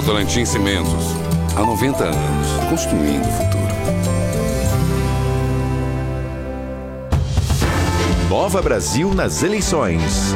Votorantim Cimentos. Há 90 anos, construindo o futuro. Nova Brasil nas eleições.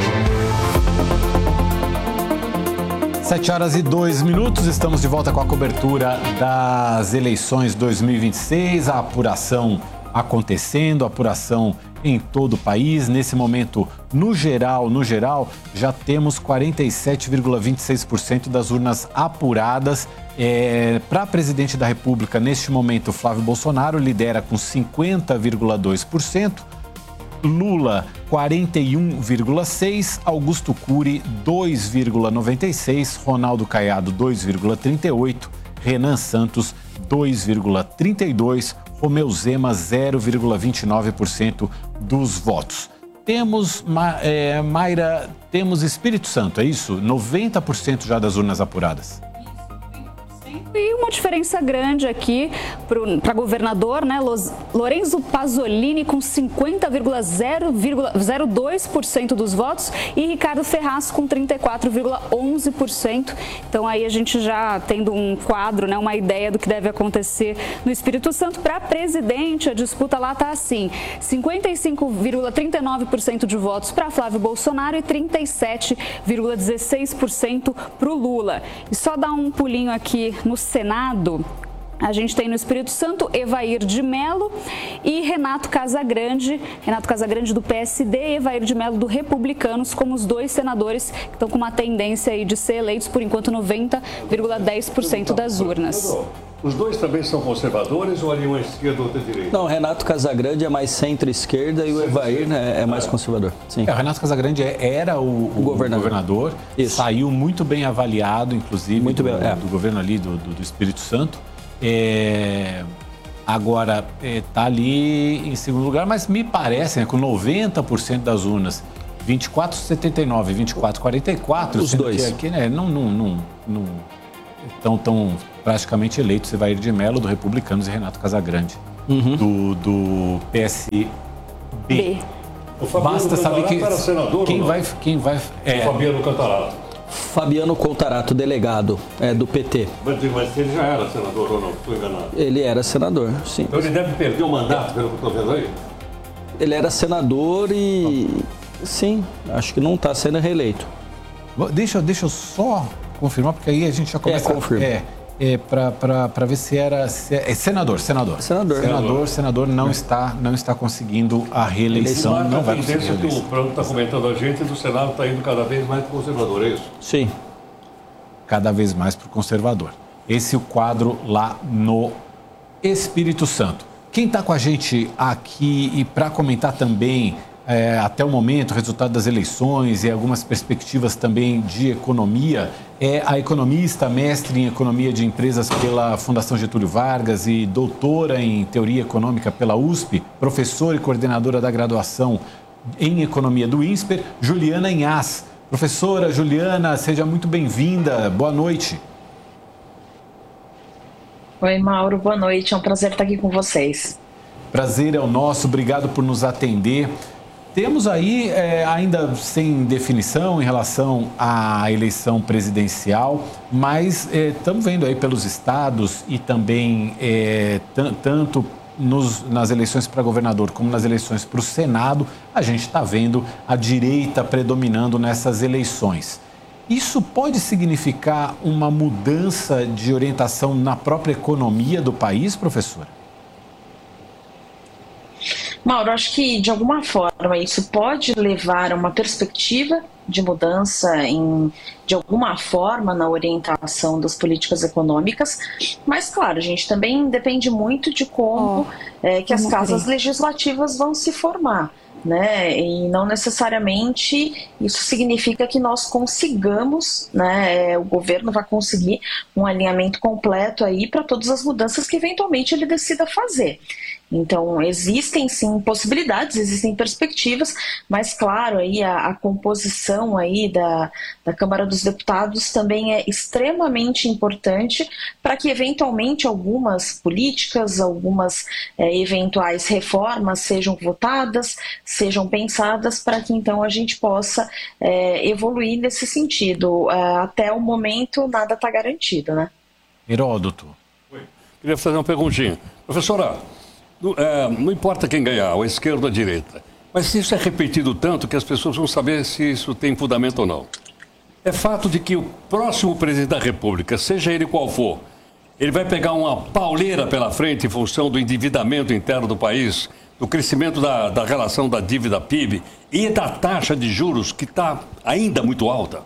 7h02, estamos de volta com a cobertura das eleições 2026, a apuração acontecendo, a apuração em todo o país. Nesse momento, no geral, já temos 47,26% das urnas apuradas. Para presidente da República, neste momento, Flávio Bolsonaro lidera com 50,2%. Lula, 41,6%, Augusto Cury, 2,96%, Ronaldo Caiado, 2,38%, Renan Santos, 2,32%, Romeu Zema, 0,29% dos votos. Temos, Mayra, temos Espírito Santo, é isso? 90% já das urnas apuradas. E uma diferença grande aqui para governador, né? Lorenzo Pasolini com 50,02% dos votos e Ricardo Ferraz com 34,11%. Então aí a gente já tendo um quadro, né? Uma ideia do que deve acontecer no Espírito Santo. Para presidente, a disputa lá está assim: 55,39% de votos para Flávio Bolsonaro e 37,16% para o Lula. E só dar um pulinho aqui no Senado, a gente tem no Espírito Santo Evair de Mello e Renato Casagrande do PSD e Evair de Mello do Republicanos como os dois senadores que estão com uma tendência aí de ser eleitos, por enquanto, 90,10% das urnas. Os dois também são conservadores ou ali um é esquerda ou outra é direita? Não, o Renato Casagrande é mais centro-esquerda e o Evair, né, é mais conservador. Sim. O Renato Casagrande era o governador. Saiu muito bem avaliado, inclusive, do governo ali do Espírito Santo. Agora está ali em segundo lugar, mas me parece, né, com 90% das urnas, 24,79 e 24,44, os dois aqui, né, não estão praticamente eleitos. Evair de Mello do Republicanos e Renato Casagrande do PSB. Basta saber quem vai o Fabiano Contarato. Fabiano Contarato, delegado do PT. Mas ele já era senador ou não? Estou enganado. Ele era senador, sim. Então ele deve perder o mandato, pelo que estou vendo aí? Ele era senador e, sim, acho que não está sendo reeleito. Deixa eu só confirmar, porque aí a gente já começa... para ver se era... Senador não está conseguindo a reeleição. Não vai conseguir a reeleição. O plano está comentando a gente e do Senado está indo cada vez mais para o conservador, é isso? Sim. Cada vez mais para o conservador. Esse é o quadro lá no Espírito Santo. Quem está com a gente aqui e para comentar também... até o momento, o resultado das eleições e algumas perspectivas também de economia, é a economista, mestre em economia de empresas pela Fundação Getúlio Vargas e doutora em teoria econômica pela USP, professora e coordenadora da graduação em economia do INSPER, Juliana Inhas. Professora Juliana, seja muito bem-vinda, boa noite. Oi, Mauro, boa noite, é um prazer estar aqui com vocês. Prazer é o nosso, obrigado por nos atender. Temos aí ainda sem definição em relação à eleição presidencial, mas estamos vendo aí pelos estados e também tanto nas eleições para governador como nas eleições para o Senado, a gente está vendo a direita predominando nessas eleições. Isso pode significar uma mudança de orientação na própria economia do país, professora? Mauro, acho que de alguma forma isso pode levar a uma perspectiva de mudança de alguma forma na orientação das políticas econômicas, mas claro, a gente também depende muito de como que as casas legislativas vão se formar, né? E não necessariamente isso significa que nós consigamos, né? O governo vai conseguir um alinhamento completo aí para todas as mudanças que eventualmente ele decida fazer. Então, existem sim possibilidades, existem perspectivas, mas claro, aí a composição aí da Câmara dos Deputados também é extremamente importante para que eventualmente algumas políticas, algumas eventuais reformas sejam votadas, sejam pensadas para que então a gente possa evoluir nesse sentido. Até o momento nada está garantido, né? Heródoto. Queria fazer uma perguntinha. Professora, não importa quem ganhar, a esquerda ou a direita, mas isso é repetido tanto que as pessoas vão saber se isso tem fundamento ou não. É fato de que o próximo presidente da República, seja ele qual for, ele vai pegar uma pauleira pela frente em função do endividamento interno do país, do crescimento da relação da dívida PIB e da taxa de juros que está ainda muito alta?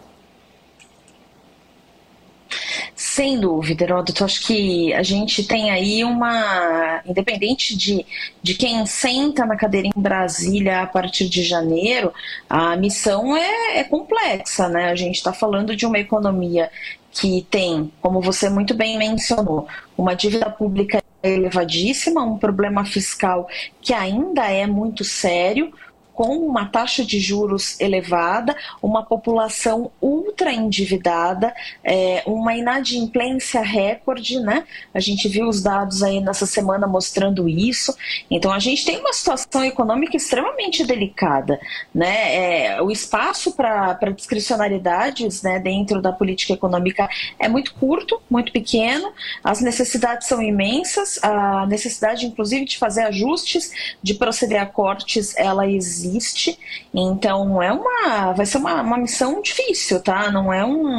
Sem dúvida, Heródoto. Acho que a gente tem aí independente de quem senta na cadeira em Brasília a partir de janeiro, a missão é complexa, né? A gente está falando de uma economia que tem, como você muito bem mencionou, uma dívida pública elevadíssima, um problema fiscal que ainda é muito sério, com uma taxa de juros elevada, uma população ultra endividada, uma inadimplência recorde, né? A gente viu os dados aí nessa semana mostrando isso. Então a gente tem uma situação econômica extremamente delicada, né? O espaço para discricionariedades, né, dentro da política econômica é muito curto, muito pequeno, as necessidades são imensas, a necessidade inclusive de fazer ajustes, de proceder a cortes, ela existe. Então vai ser uma missão difícil, tá? Não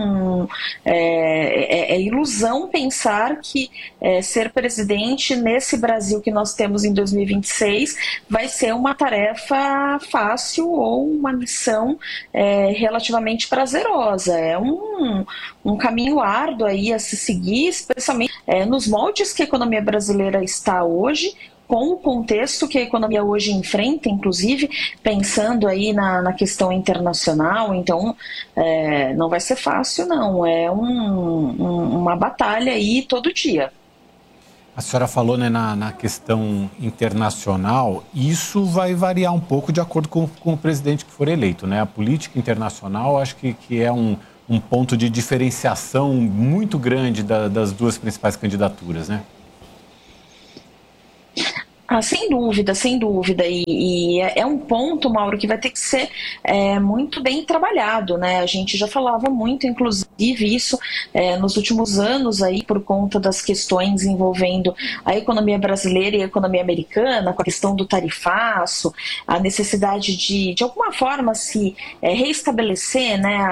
é ilusão pensar que ser presidente nesse Brasil que nós temos em 2026 vai ser uma tarefa fácil ou uma missão relativamente prazerosa. É um caminho árduo aí a se seguir, especialmente nos moldes que a economia brasileira está hoje, com o contexto que a economia hoje enfrenta, inclusive pensando aí na questão internacional. Então não vai ser fácil, não. É uma batalha aí todo dia. A senhora falou, né, na questão internacional, isso vai variar um pouco de acordo com o presidente que for eleito, né? A política internacional acho que é um ponto de diferenciação muito grande das duas principais candidaturas, né? Sem dúvida, sem dúvida. E é um ponto, Mauro, que vai ter que ser muito bem trabalhado, né? A gente já falava muito, inclusive, isso nos últimos anos aí, por conta das questões envolvendo a economia brasileira e a economia americana, com a questão do tarifaço, a necessidade de alguma forma, se reestabelecer, né,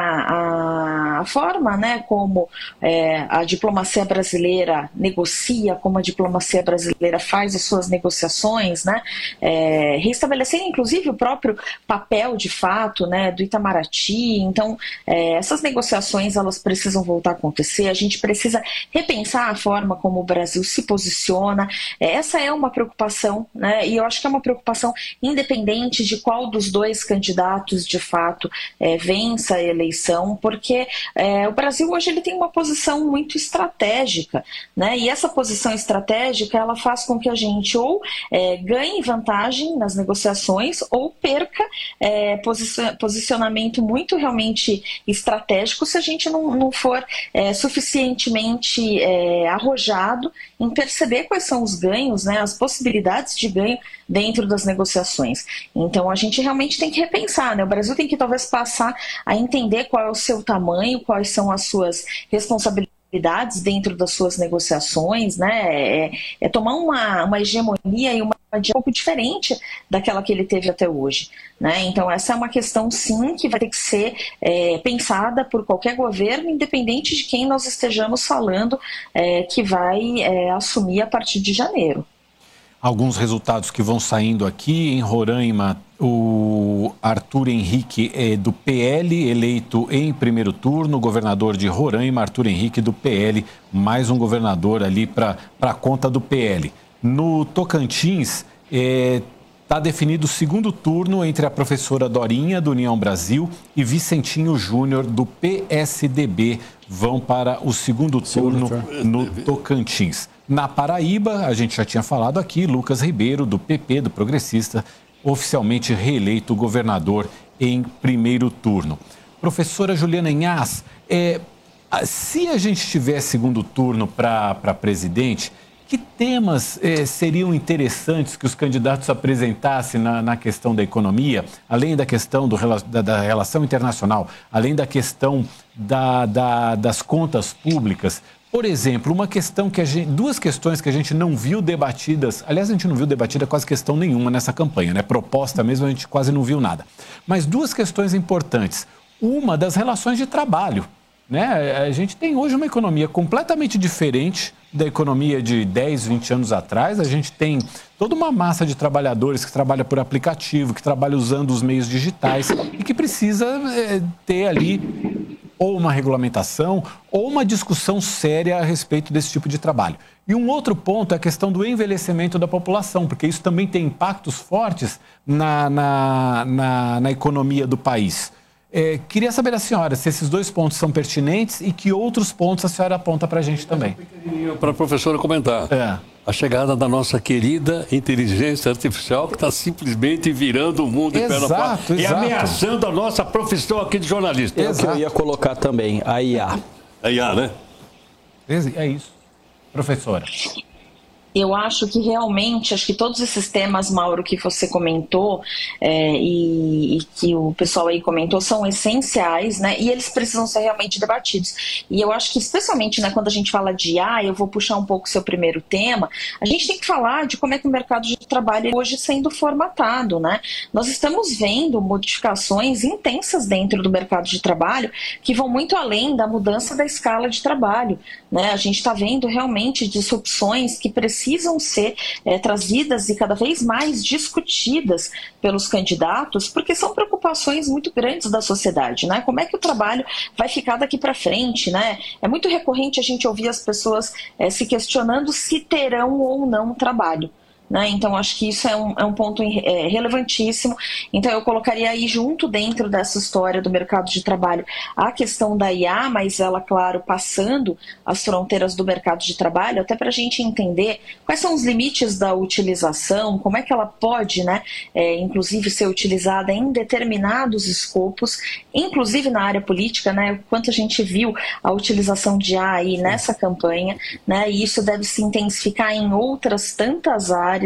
a forma, né, como a diplomacia brasileira negocia, como a diplomacia brasileira faz as suas negociações, né? Reestabelecer inclusive o próprio papel de fato, né, do Itamaraty. Então essas negociações elas precisam voltar a acontecer, a gente precisa repensar a forma como o Brasil se posiciona. Essa é uma preocupação, né, e eu acho que é uma preocupação independente de qual dos dois candidatos de fato vença a eleição, porque o Brasil hoje ele tem uma posição muito estratégica, né, e essa posição estratégica ela faz com que a gente ou ganhe vantagem nas negociações ou perca posicionamento muito realmente estratégico se a gente não for suficientemente arrojado em perceber quais são os ganhos, né, as possibilidades de ganho dentro das negociações. Então a gente realmente tem que repensar, né? O Brasil tem que talvez passar a entender qual é o seu tamanho, quais são as suas responsabilidades dentro das suas negociações, né? Tomar uma hegemonia e uma um pouco diferente daquela que ele teve até hoje, né? Então essa é uma questão sim que vai ter que ser pensada por qualquer governo, independente de quem nós estejamos falando que vai assumir a partir de janeiro. Alguns resultados que vão saindo aqui em Roraima, o Arthur Henrique do PL, eleito em primeiro turno, governador de Roraima, Arthur Henrique do PL, mais um governador ali para a conta do PL. No Tocantins, está definido o segundo turno entre a professora Dorinha, do União Brasil, e Vicentinho Júnior, do PSDB, vão para o segundo turno no Tocantins. Na Paraíba, a gente já tinha falado aqui, Lucas Ribeiro, do PP, do Progressista, oficialmente reeleito governador em primeiro turno. Professora Juliana Inhas, se a gente tiver segundo turno para presidente, que temas seriam interessantes que os candidatos apresentassem na questão da economia, além da questão da relação internacional, além da questão das contas públicas? Por exemplo, duas questões que a gente não viu debatidas, aliás, a gente não viu debatida quase questão nenhuma nessa campanha, né? Proposta mesmo, a gente quase não viu nada. Mas duas questões importantes. Uma das relações de trabalho, né? A gente tem hoje uma economia completamente diferente da economia de 10, 20 anos atrás. A gente tem toda uma massa de trabalhadores que trabalha por aplicativo, que trabalha usando os meios digitais e que precisa ter ali ou uma regulamentação ou uma discussão séria a respeito desse tipo de trabalho. E um outro ponto é a questão do envelhecimento da população, porque isso também tem impactos fortes na economia do país. Queria saber da senhora se esses dois pontos são pertinentes e que outros pontos a senhora aponta para a gente também. Para a professora comentar. A chegada da nossa querida inteligência artificial que está simplesmente virando o mundo em pé na porta e ameaçando a nossa profissão aqui de jornalista. É o que eu ia colocar também, a IA. A IA, né? É isso. Professora. Eu acho que realmente, acho que todos esses temas, Mauro, que você comentou e que o pessoal aí comentou, são essenciais, né? E eles precisam ser realmente debatidos. E eu acho que, especialmente, né, quando a gente fala de IA, eu vou puxar um pouco o seu primeiro tema, a gente tem que falar de como é que o mercado de trabalho hoje sendo formatado, né? Nós estamos vendo modificações intensas dentro do mercado de trabalho que vão muito além da mudança da escala de trabalho, né? A gente está vendo realmente disrupções que precisam ser trazidas e cada vez mais discutidas pelos candidatos, porque são preocupações muito grandes da sociedade, né? Como é que o trabalho vai ficar daqui para frente, né? É muito recorrente a gente ouvir as pessoas se questionando se terão ou não trabalho. Né? Então, acho que isso é um ponto relevantíssimo. Então, eu colocaria aí junto dentro dessa história do mercado de trabalho a questão da IA, mas ela, claro, passando as fronteiras do mercado de trabalho, até para a gente entender quais são os limites da utilização, como é que ela pode, né, inclusive ser utilizada em determinados escopos, inclusive na área política, né, quanto a gente viu a utilização de IA aí nessa campanha, né, e isso deve se intensificar em outras tantas áreas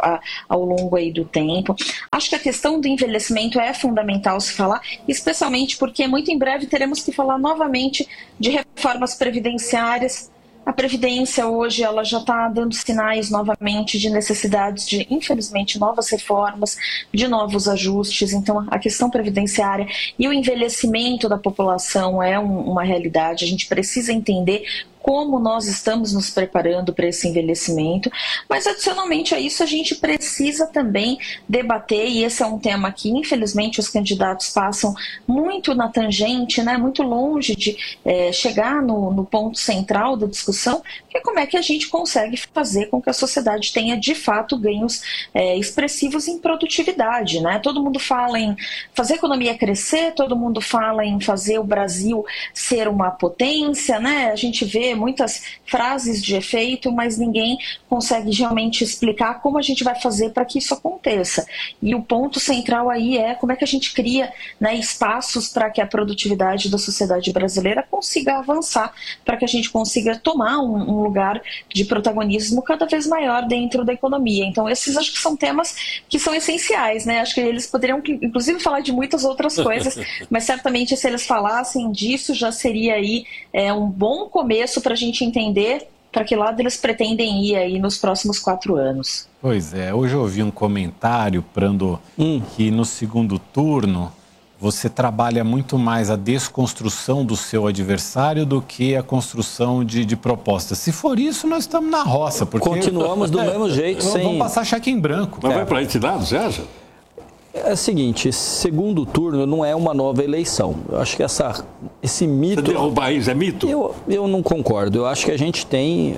ao longo aí do tempo. Acho que a questão do envelhecimento é fundamental se falar, especialmente porque muito em breve teremos que falar novamente de reformas previdenciárias. A Previdência hoje ela já está dando sinais novamente de necessidades de, infelizmente, novas reformas, de novos ajustes. Então, a questão previdenciária e o envelhecimento da população é uma realidade. A gente precisa entender como nós estamos nos preparando para esse envelhecimento, mas adicionalmente a isso a gente precisa também debater, e esse é um tema que infelizmente os candidatos passam muito na tangente, né, muito longe de chegar no ponto central da discussão, que é como é que a gente consegue fazer com que a sociedade tenha de fato ganhos expressivos em produtividade, né? Todo mundo fala em fazer a economia crescer, todo mundo fala em fazer o Brasil ser uma potência, né? A gente vê muitas frases de efeito, mas ninguém consegue realmente explicar como a gente vai fazer para que isso aconteça. E o ponto central aí é como é que a gente cria, né, espaços para que a produtividade da sociedade brasileira consiga avançar, para que a gente consiga tomar um lugar de protagonismo cada vez maior dentro da economia. Então, esses acho que são temas que são essenciais, né? Acho que eles poderiam, inclusive, falar de muitas outras coisas, mas certamente se eles falassem disso, já seria aí um bom começo para a gente entender para que lado eles pretendem ir aí nos próximos 4 anos. Pois é, hoje eu ouvi um comentário, Prando, que no segundo turno você trabalha muito mais a desconstrução do seu adversário do que a construção de propostas. Se for isso, nós estamos na roça. Porque continuamos do mesmo jeito, vamos passar cheque em branco. Mas vai para esse lado, você acha? É o seguinte, segundo turno não é uma nova eleição. Eu acho que esse mito... Você derrubar isso é mito? Eu não concordo. Eu acho que a gente tem,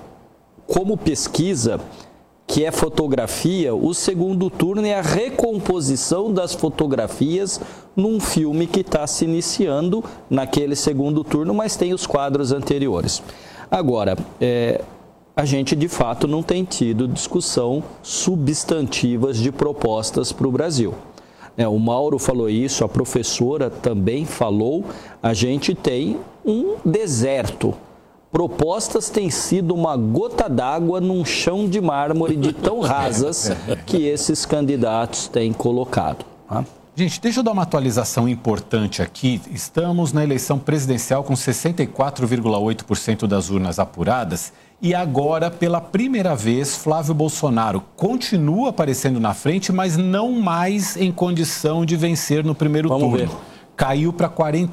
como pesquisa, que é fotografia, o segundo turno é a recomposição das fotografias num filme que está se iniciando naquele segundo turno, mas tem os quadros anteriores. Agora, a gente de fato não tem tido discussão substantivas de propostas para o Brasil. O Mauro falou isso, a professora também falou, a gente tem um deserto. Propostas têm sido uma gota d'água num chão de mármore de tão rasas que esses candidatos têm colocado. Tá? Gente, deixa eu dar uma atualização importante aqui. Estamos na eleição presidencial com 64,8% das urnas apuradas e agora, pela primeira vez, Flávio Bolsonaro continua aparecendo na frente, mas não mais em condição de vencer no primeiro turno. Ver. Caiu para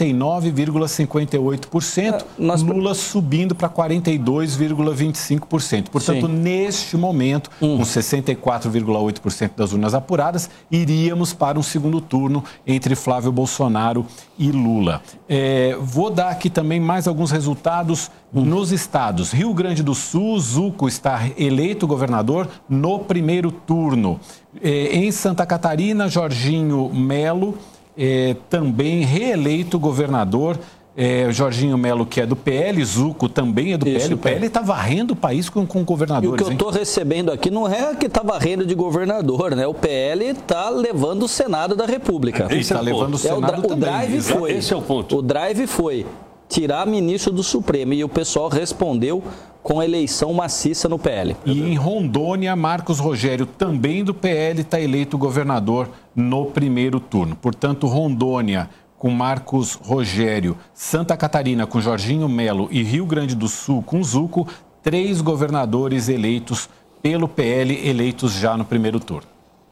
49,58%, Lula subindo para 42,25%. Portanto, neste momento, com 64,8% das urnas apuradas, iríamos para um segundo turno entre Flávio Bolsonaro e Lula. Vou dar aqui também mais alguns resultados nos estados. Rio Grande do Sul, Zuco está eleito governador no primeiro turno. Em Santa Catarina, Jorginho Melo, também reeleito governador, Jorginho Melo, que é do PL, Zuco também é do PL. O PL está varrendo o país com governadores. E o que eu estou recebendo aqui não é que está varrendo de governador, né? O PL está levando o Senado da República. Está levando o Senado também. O drive foi. Esse é o ponto. O drive foi tirar ministro do Supremo e o pessoal respondeu com eleição maciça no PL. E em Rondônia, Marcos Rogério, também do PL, está eleito governador no primeiro turno. Portanto, Rondônia com Marcos Rogério, Santa Catarina com Jorginho Melo e Rio Grande do Sul com Zuco, 3 governadores eleitos pelo PL, eleitos já no primeiro turno.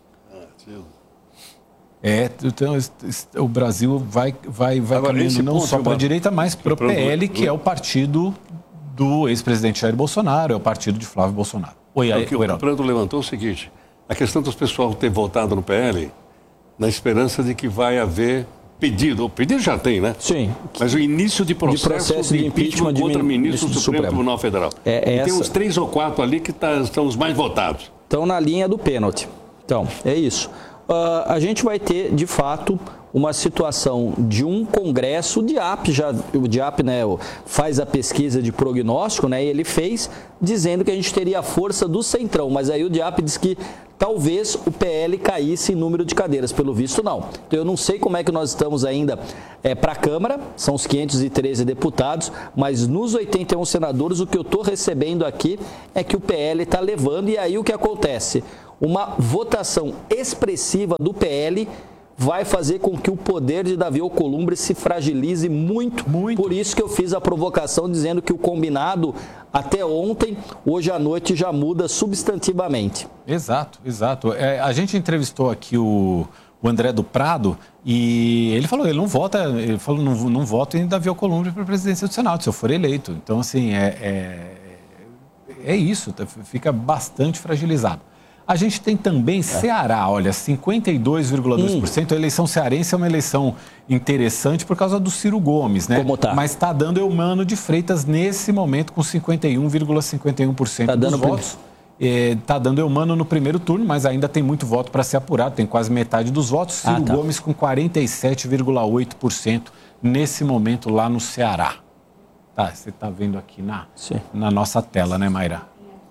Então, o Brasil vai caminhando não só para a direita, mas para o PL, que é o partido do ex-presidente Jair Bolsonaro, é o partido de Flávio Bolsonaro. O Prando levantou o seguinte, a questão dos pessoal ter votado no PL, na esperança de que vai haver pedido. O pedido já tem, né? Sim. Mas o início de processo de impeachment contra ministro do Supremo Tribunal Federal. Tem uns 3 ou 4 ali que são os mais votados. Estão na linha do pênalti. Então, é isso. A gente vai ter, de fato, uma situação de um congresso, o DIAP né, faz a pesquisa de prognóstico, né, e ele fez dizendo que a gente teria a força do Centrão, mas aí o DIAP diz que talvez o PL caísse em número de cadeiras, pelo visto não. Então eu não sei como é que nós estamos ainda para a Câmara, são os 513 deputados, mas nos 81 senadores o que eu estou recebendo aqui é que o PL está levando, e aí o que acontece? Uma votação expressiva do PL vai fazer com que o poder de Davi Alcolumbre se fragilize muito. Por isso que eu fiz a provocação dizendo que o combinado até ontem, hoje à noite, já muda substantivamente. Exato. A gente entrevistou aqui o André do Prado e ele falou, não voto em Davi Alcolumbre para a presidência do Senado, se eu for eleito. Então, assim, é isso, fica bastante fragilizado. A gente tem também Ceará, olha, 52,2%. A eleição cearense é uma eleição interessante por causa do Ciro Gomes, né? Como tá? Mas está dando Eumano de Freitas nesse momento com 51,51% dos votos. Está dando Eumano no primeiro turno, mas ainda tem muito voto para ser apurado, tem quase metade dos votos. Ciro Gomes com 47,8% nesse momento lá no Ceará. Tá, você está vendo aqui na nossa tela, né, Mayra?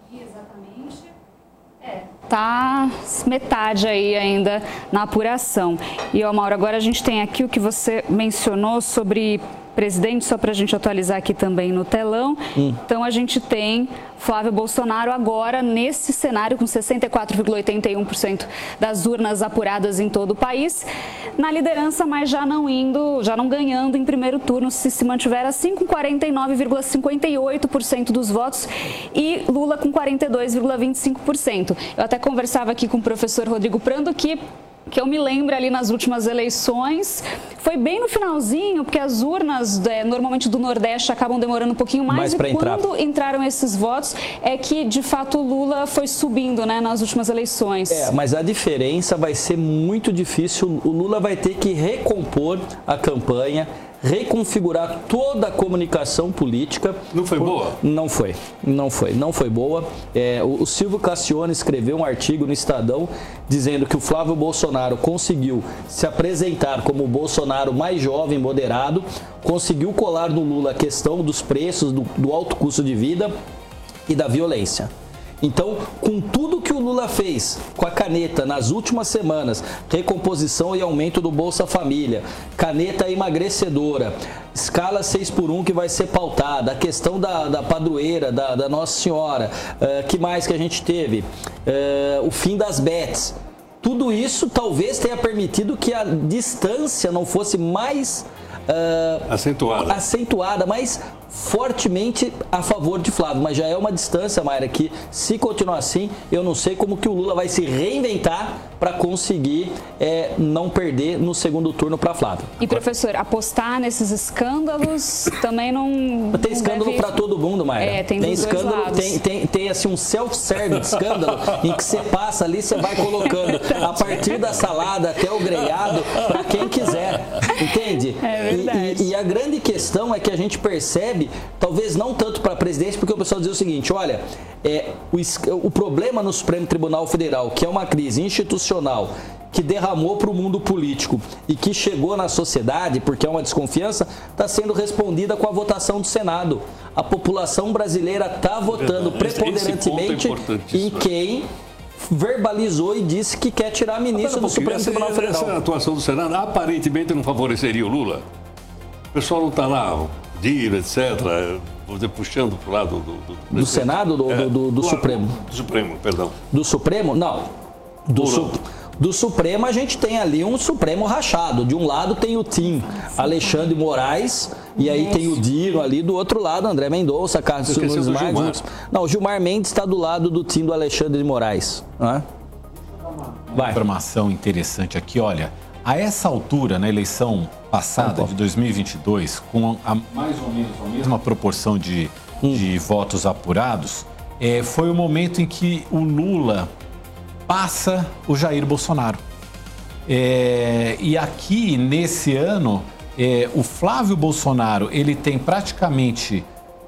Tá metade aí ainda na apuração. E, Mauro, agora a gente tem aqui o que você mencionou sobre presidente, só para a gente atualizar aqui também no telão. Então, a gente tem Flávio Bolsonaro agora nesse cenário com 64,81% das urnas apuradas em todo o país, na liderança, mas já não ganhando em primeiro turno, se mantiver assim, com 49,58% dos votos, e Lula com 42,25%. Eu até conversava aqui com o professor Rodrigo Prando que eu me lembro ali nas últimas eleições, foi bem no finalzinho, porque as urnas normalmente do Nordeste acabam demorando um pouquinho mais, e quando entraram esses votos é que de fato o Lula foi subindo, né, nas últimas eleições. Mas a diferença vai ser muito difícil, o Lula vai ter que recompor a campanha, reconfigurar toda a comunicação política. Não foi boa? Não foi boa. O Silvio Cassione escreveu um artigo no Estadão dizendo que o Flávio Bolsonaro conseguiu se apresentar como o Bolsonaro mais jovem, moderado, conseguiu colar no Lula a questão dos preços, do alto custo de vida, e da violência. Então, com tudo que o Lula fez com a caneta nas últimas semanas, recomposição e aumento do Bolsa Família, caneta emagrecedora, escala 6x1 que vai ser pautada, a questão da padroeira, da Nossa Senhora, que mais que a gente teve? O fim das bets. Tudo isso talvez tenha permitido que a distância não fosse mais acentuada, mas fortemente a favor de Flávio. Mas já é uma distância, Mayra, que se continuar assim, eu não sei como que o Lula vai se reinventar para conseguir não perder no segundo turno para Flávio. E, professor, apostar nesses escândalos também não... Tem escândalo para todo mundo, Mayra. Tem escândalo, tem assim um self-service escândalo em que você passa ali, você vai colocando a partir da salada até o grelhado para quem quiser, entende? É verdade. E a grande questão é que a gente percebe, talvez não tanto para a presidência, porque o pessoal diz o seguinte, olha, o problema no Supremo Tribunal Federal, que é uma crise institucional, que derramou para o mundo político e que chegou na sociedade, porque é uma desconfiança, está sendo respondida com a votação do Senado. A população brasileira está votando preponderantemente em quem verbalizou e disse que quer tirar a ministra do Supremo Tribunal Federal. Essa atuação do Senado aparentemente não favoreceria o Lula? O pessoal não está lá, Diro, etc., puxando para o lado do Senado, do Supremo? Do Supremo, perdão. Do Supremo? Não. Do Supremo a gente tem ali um Supremo rachado. De um lado tem o Tim Alexandre Moraes e aí tem o Diro ali, do outro lado André Mendonça, Carlos Nunes Marques. Não, o Gilmar Mendes está do lado do Tim do Alexandre de Moraes. Uma informação interessante aqui, olha, a essa altura, na eleição passada de 2022, com mais ou menos a mesma proporção de votos apurados, foi o momento em que o Lula passa o Jair Bolsonaro. E aqui, nesse ano, o Flávio Bolsonaro, ele tem praticamente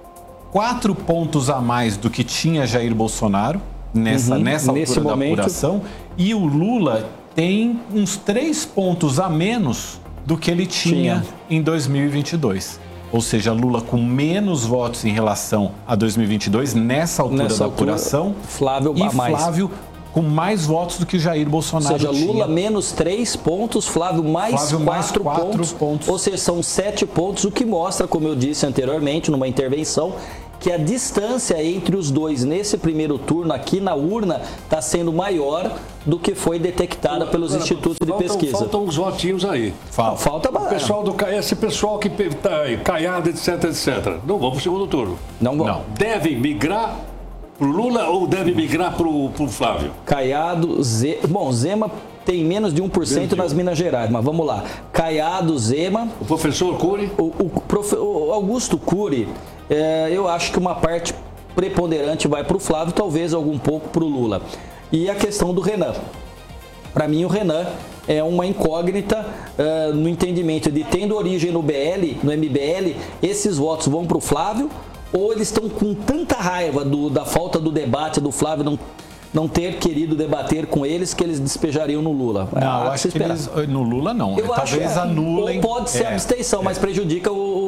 4 pontos a mais do que tinha Jair Bolsonaro nessa altura da apuração, e o Lula tem uns 3 pontos a menos do que ele tinha em 2022. Ou seja, Lula com menos votos em relação a 2022, nessa altura da apuração, Flávio com mais votos do que Jair Bolsonaro tinha. Ou seja, Lula menos 3 pontos, Flávio mais 4 pontos. Ou seja, são 7 pontos, o que mostra, como eu disse anteriormente, numa intervenção, que a distância entre os dois nesse primeiro turno aqui na urna está sendo maior do que foi detectada pelos institutos de pesquisa. Faltam uns votinhos aí. Falta esse pessoal que está aí, Caiado, etc, etc. Não vão para o segundo turno. Não. Deve migrar para o Lula ou deve migrar para o Flávio? Caiado, Zema tem menos de 1% nas Minas Gerais, mas vamos lá. Caiado, Zema... O professor Cury? O Augusto Cury, eu acho que uma parte preponderante vai para o Flávio, talvez algum pouco para o Lula. E a questão do Renan. Para mim, o Renan é uma incógnita no entendimento de, tendo origem no MBL, esses votos vão para o Flávio, ou eles estão com tanta raiva da falta do debate do Flávio não ter querido debater com eles, que eles despejariam no Lula. Não, eu acho que eles, no Lula não. Talvez anulem. Ou pode ser abstenção, mas prejudica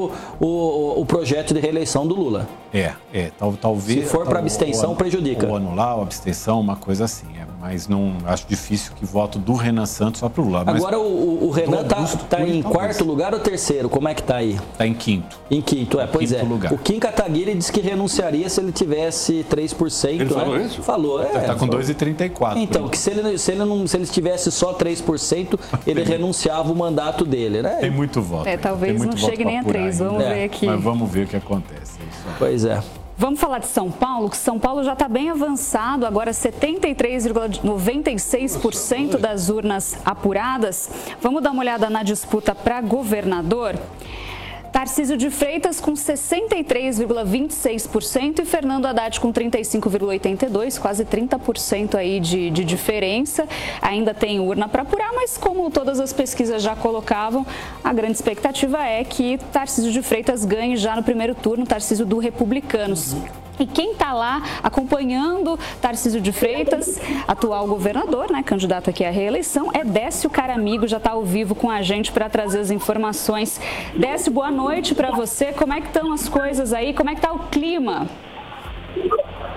o projeto de reeleição do Lula. Talvez. Se for para abstenção, prejudica. Ou anular, ou abstenção, uma coisa assim. Mas não acho difícil que voto do Renan Santos só para o Lula. Agora o Renan está em quarto lugar ou terceiro? Como é que está aí? Está em quinto. Em quinto, pois é. Lugar. O Kim Kataguiri disse que renunciaria se ele tivesse 3%. Ele falou isso? Falou, Está com 2,34%. Então, que se ele tivesse só 3%, ele renunciava o mandato dele, né? Tem muito voto. Talvez não chegue nem a 3%. Vamos ver aqui. Mas vamos ver o que acontece. Pois é. Vamos falar de São Paulo, que São Paulo já está bem avançado, agora 73,96% das urnas apuradas. Vamos dar uma olhada na disputa para governador. Tarcísio de Freitas com 63,26% e Fernando Haddad com 35,82%, quase 30% aí de diferença. Ainda tem urna para apurar, mas como todas as pesquisas já colocavam, a grande expectativa é que Tarcísio de Freitas ganhe já no primeiro turno, Tarcísio do Republicanos. E quem está lá acompanhando Tarcísio de Freitas, atual governador, né, candidato aqui à reeleição, é Décio Caramigo, já está ao vivo com a gente para trazer as informações. Décio, boa noite para você. Como é que estão as coisas aí? Como é que está o clima?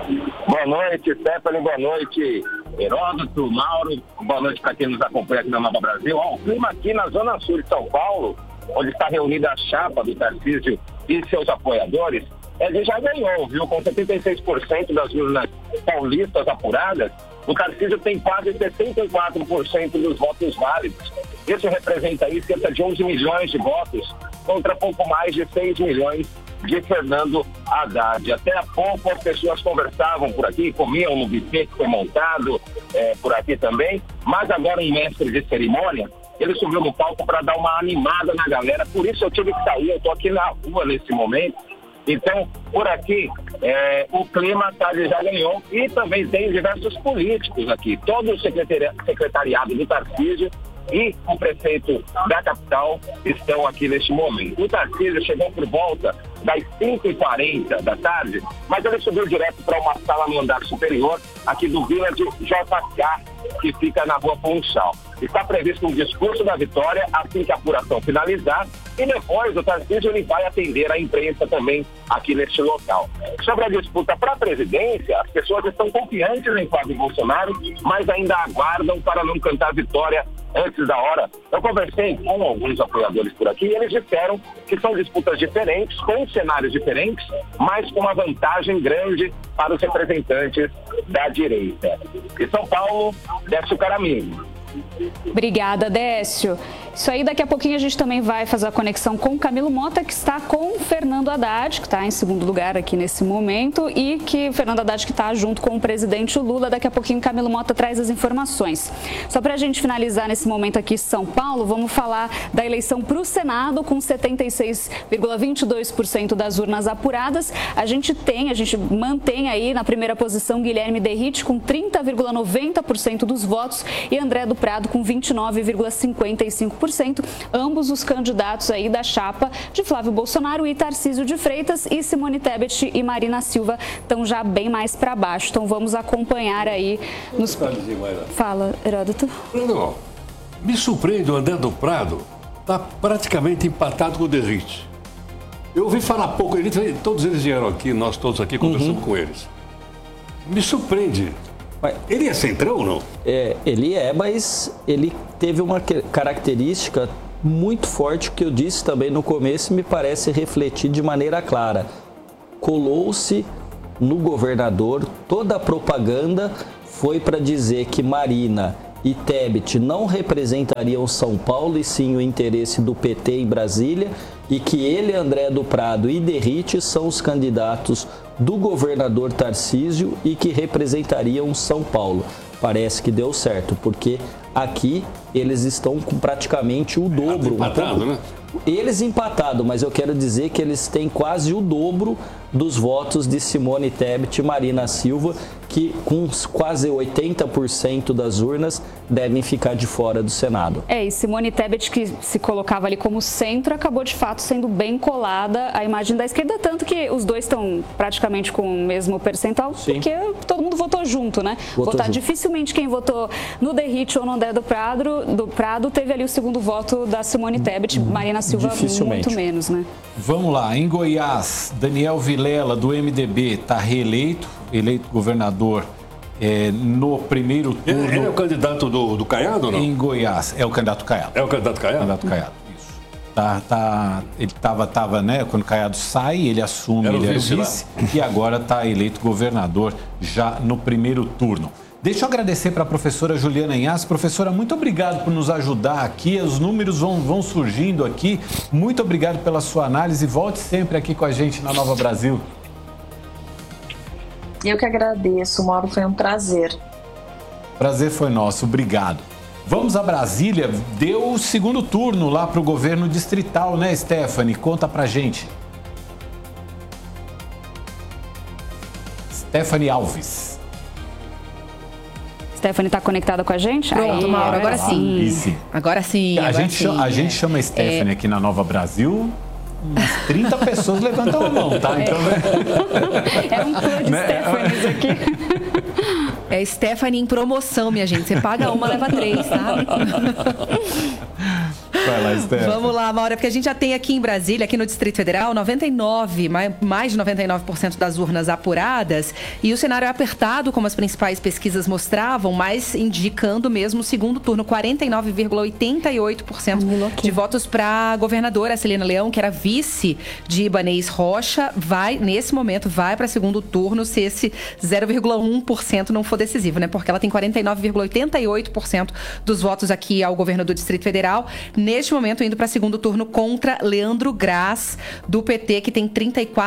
Boa noite, Stephanie, boa noite, Heródoto, Mauro, boa noite para quem nos acompanha aqui na Nova Brasil. O clima aqui na Zona Sul de São Paulo, onde está reunida a chapa do Tarcísio e seus apoiadores, ele já ganhou, viu? Com 76% das urnas paulistas apuradas, o Tarcísio tem quase 64% dos votos válidos. Isso representa aí cerca de 11 milhões de votos, contra pouco mais de 6 milhões de Fernando Haddad. Até há pouco as pessoas conversavam por aqui, comiam no buffet que foi montado por aqui também, mas agora um mestre de cerimônia, ele subiu no palco para dar uma animada na galera, por isso eu tive que sair, eu estou aqui na rua nesse momento. Então, por aqui, o clima já ganhou e também tem diversos políticos aqui. Todo o secretariado do Tarcísio e o prefeito da capital estão aqui neste momento. O Tarcísio chegou por volta das 5h40 da tarde, mas ele subiu direto para uma sala no andar superior aqui do Village JK, que fica na Rua Funchal. Está previsto um discurso da vitória assim que a apuração finalizar e depois o Tarcísio ele vai atender a imprensa também aqui neste local. Sobre a disputa para a presidência, as pessoas estão confiantes em Flávio Bolsonaro, mas ainda aguardam para não cantar vitória antes da hora. Eu conversei com alguns apoiadores por aqui e eles disseram que são disputas diferentes, com cenários diferentes, mas com uma vantagem grande para os representantes da direita. E São Paulo, Décio Caramini. Obrigada, Décio. Isso aí, daqui a pouquinho a gente também vai fazer a conexão com Camilo Mota, que está com Fernando Haddad, que está em segundo lugar aqui nesse momento, e que Fernando Haddad que está junto com o presidente Lula. Daqui a pouquinho Camilo Mota traz as informações. Só para a gente finalizar nesse momento aqui em São Paulo, vamos falar da eleição para o Senado, com 76,22% das urnas apuradas. A gente mantém aí na primeira posição Guilherme Derrite com 30,90% dos votos e André do Prado com 29,55%. Ambos os candidatos aí da chapa de Flávio Bolsonaro e Tarcísio de Freitas, e Simone Tebet e Marina Silva estão já bem mais para baixo. Então vamos acompanhar aí nos... Fala, Heródoto. Não, me surpreende o André do Prado, está praticamente empatado com o Derrite. Eu ouvi falar pouco, todos eles vieram aqui, nós todos aqui conversamos com eles. Me surpreende. Ele é centrão ou não? Ele mas ele teve uma característica muito forte que eu disse também no começo e me parece refletir de maneira clara. Colou-se no governador, toda a propaganda foi para dizer que Marina e Tebet não representariam São Paulo e sim o interesse do PT em Brasília, e que ele, André do Prado e Derrite são os candidatos do governador Tarcísio e que representariam São Paulo. Parece que deu certo, porque aqui eles estão com praticamente o dobro. Empatado, né? Eles empatados, mas eu quero dizer que eles têm quase o dobro dos votos de Simone Tebet e Marina Silva, que com quase 80% das urnas devem ficar de fora do Senado. E Simone Tebet, que se colocava ali como centro, acabou de fato sendo bem colada à imagem da esquerda, tanto que os dois estão praticamente com o mesmo percentual, porque todo mundo votou junto, né? Dificilmente quem votou no Derrite ou no André do Prado teve ali o segundo voto da Simone Tebet, Marina Silva muito menos, né? Vamos lá, em Goiás, Daniel Vilela, do MDB, está eleito governador no primeiro turno. Ele é o candidato do Caiado ou não? Em Goiás, é o candidato Caiado. É o candidato Caiado? Candidato Caiado, isso. Ele estava, né, quando o Caiado sai, ele assume, ele era o vice, e agora está eleito governador já no primeiro turno. Deixa eu agradecer para a professora Juliana Inhasse. Professora, muito obrigado por nos ajudar aqui. Os números vão surgindo aqui. Muito obrigado pela sua análise. Volte sempre aqui com a gente na Nova Brasil. Eu que agradeço, Mauro. Foi um prazer. Prazer foi nosso. Obrigado. Vamos a Brasília. Deu o segundo turno lá para o governo distrital, né, Stephanie? Conta pra gente. Stephanie Alves. Stephanie está conectada com a gente? Pronto, Mauro, agora sim. Agora sim. A gente chama Stephanie aqui na Nova Brasil, umas 30 pessoas levantam a mão, tá? Então, é um clã de Stephanies aqui. É Stephanie em promoção, minha gente. Você paga uma, leva 3, sabe? Vai lá, Esther. Vamos lá, Maura, porque a gente já tem aqui em Brasília, aqui no Distrito Federal, mais de 99% das urnas apuradas. E o cenário é apertado, como as principais pesquisas mostravam, mas indicando mesmo o segundo turno, 49,88% de votos para a governadora Celina Leão, que era vice de Ibanez Rocha, nesse momento, vai para segundo turno se esse 0,1% não for decisivo, né? Porque ela tem 49,88% dos votos aqui ao governo do Distrito Federal. Neste momento, indo para segundo turno contra Leandro Graz, do PT, que tem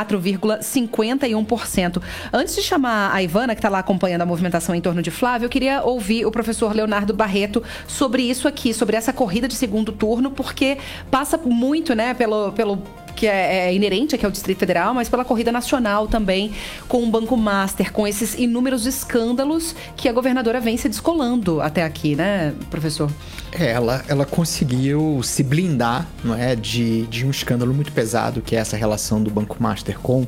34,51%. Antes de chamar a Ivana, que está lá acompanhando a movimentação em torno de Flávio, eu queria ouvir o professor Leonardo Barreto sobre isso aqui, sobre essa corrida de segundo turno, porque passa muito, né, pelo que é inerente aqui ao Distrito Federal, mas pela corrida nacional também, com o Banco Master, com esses inúmeros escândalos que a governadora vem se descolando até aqui, né, professor? Ela conseguiu se blindar, não é, de um escândalo muito pesado, que é essa relação do Banco Master com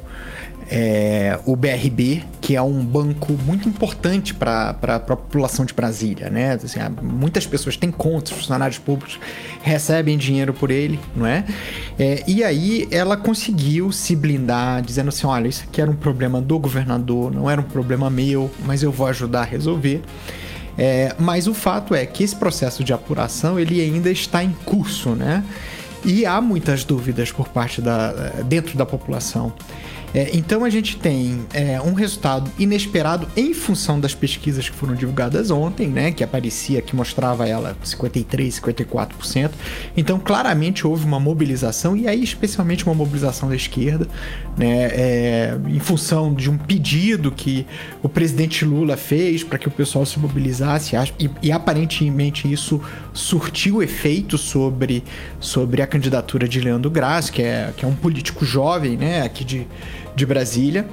o BRB, que é um banco muito importante para a população de Brasília, né? Assim, muitas pessoas têm contas, funcionários públicos recebem dinheiro por ele, não é? E aí ela conseguiu se blindar, dizendo assim, olha, isso aqui era um problema do governador, não era um problema meu, mas eu vou ajudar a resolver. Mas o fato é que esse processo de apuração, ele ainda está em curso, né? E há muitas dúvidas por parte dentro da população. Então a gente tem um resultado inesperado em função das pesquisas que foram divulgadas ontem, né, que mostrava ela 53%, 54%. Então claramente houve uma mobilização, e aí especialmente uma mobilização da esquerda, né, em função de um pedido que o presidente Lula fez para que o pessoal se mobilizasse, e aparentemente isso surtiu efeito sobre a candidatura de Leandro Graz, que é um político jovem, né, aqui de Brasília.